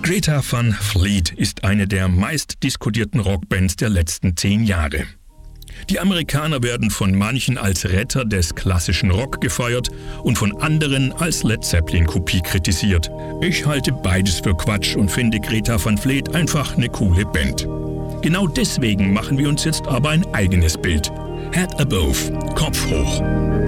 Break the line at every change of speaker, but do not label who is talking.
Greta Van Fleet ist eine der meistdiskutierten Rockbands der letzten 10 Jahre. Die Amerikaner werden von manchen als Retter des klassischen Rock gefeiert und von anderen als Led Zeppelin-Kopie kritisiert. Ich halte beides für Quatsch und finde Greta Van Fleet einfach eine coole Band. Genau deswegen machen wir uns jetzt aber ein eigenes Bild. Head above, Kopf hoch.